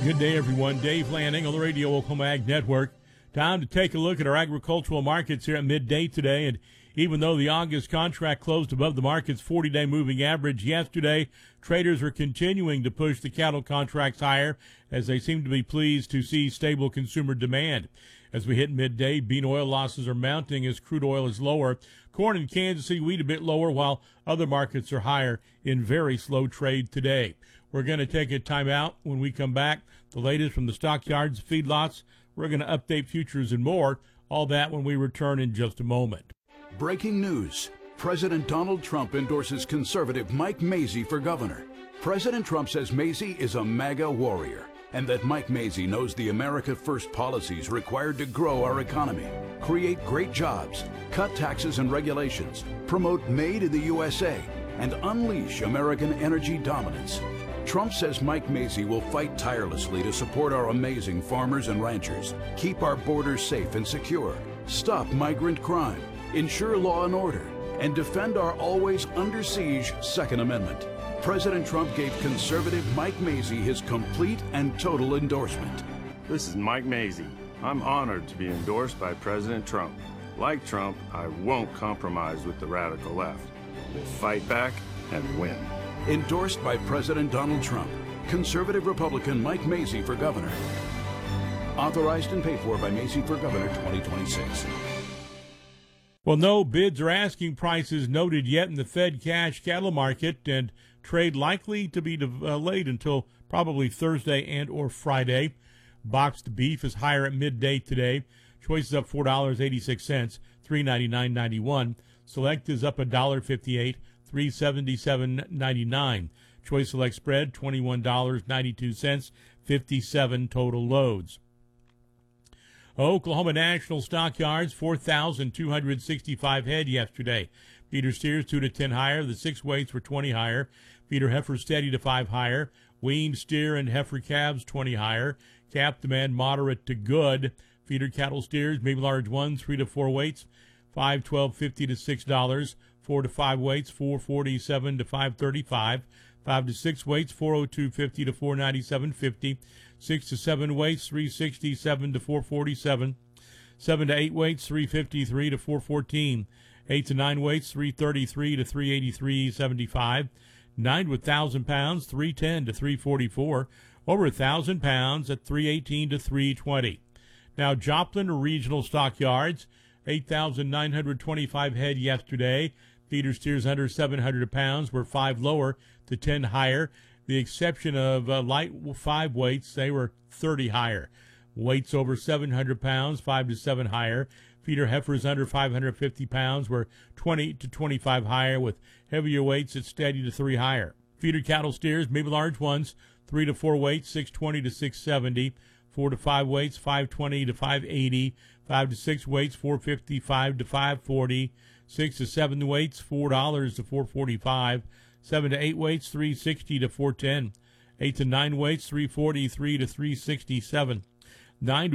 Good day, everyone. Dave Lanning on the Radio Oklahoma Ag Network. Time to take a look at our agricultural markets here at midday today. And even though the August contract closed above the market's 40-day moving average yesterday, traders are continuing to push the cattle contracts higher as they seem to be pleased to see stable consumer demand. As we hit midday, bean oil losses are mounting as crude oil is lower. Corn and Kansas City wheat a bit lower, while other markets are higher in very slow trade today. We're going to take a time out. When we come back, the latest from the stockyards, feedlots. We're going to update futures and more. All that when we return in just a moment. Breaking news. President Donald Trump endorses conservative Mike Mazzei for governor. President Trump says Mazzei is a MAGA warrior and that Mike Mazzei knows the America First policies required to grow our economy, create great jobs, cut taxes and regulations, promote Made in the USA, and unleash American energy dominance. Trump says Mike Mazzei will fight tirelessly to support our amazing farmers and ranchers, keep our borders safe and secure, stop migrant crime, ensure law and order, and defend our always under siege Second Amendment. President Trump gave conservative Mike Mazzei his complete and total endorsement. This is Mike Mazzei. I'm honored to be endorsed by President Trump. Like Trump, I won't compromise with the radical left. We'll fight back and win. Endorsed by President Donald Trump, conservative Republican Mike Mazzei for governor. Authorized and paid for by Mazzei for Governor 2026. Well, no bids or asking prices noted yet in the Fed cash cattle market, and trade likely to be delayed until probably Thursday and or Friday. Boxed beef is higher at midday today. Choice is up $4.86, $3.99.91. Select is up $1.58, $3.77.99. Choice Select spread $21.92, 57 total loads. Oklahoma National Stockyards, 4,265 head yesterday. Feeder steers 2 to 10 higher. The 6 weights were 20 higher. Feeder heifers steady to 5 higher. Weaned steer and heifer calves 20 higher. Calf demand moderate to good. Feeder cattle steers, maybe large ones, 3 to 4 weights, $5.12.50 to $6. 4 to 5 weights, $4.47 to $5.35. 5 to 6 weights, $4.02.50 to $4.97.50. 6 to 7 weights, $3.67 to $4.47. 7 to 8 weights, $3.53 to $4.14. 8 to 9 weights, $3.33 to $3.83.75. 9 to 1,000 pounds, $3.10 to $3.44. Over 1,000 pounds at $3.18 to $3.20. Now, Joplin Regional Stockyards, 8,925 head yesterday. Feeder steers under 700 pounds were 5 lower to 10 higher. The exception of light 5 weights, they were 30 higher. Weights over 700 pounds, 5 to 7 higher. Feeder heifers under 550 pounds were 20 to 25 higher, with heavier weights at steady to 3 higher. Feeder cattle steers, maybe large ones, 3 to 4 weights, 620 to 670. 4 to 5 weights, 520 to 580. 5 to 6 weights, 455 to 540. 6 to 7 weights, $4 to $4.45. 7 to 8 weights, $3.60 to $4.10. 8 to 9 weights, $3.43 to $3.67. 9 to